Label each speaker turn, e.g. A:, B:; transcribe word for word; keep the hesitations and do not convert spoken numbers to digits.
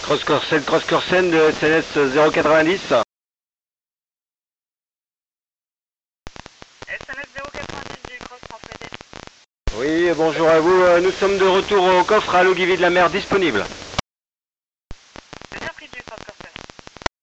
A: Cross Corsen, Cross Corsen de S N S zéro quatre-vingt-dix.
B: S N S zéro quatre-vingt-dix du Cross transmettez.
A: Oui, bonjour à vous. Nous sommes de retour au coffre à Lougivy de la Mer disponible.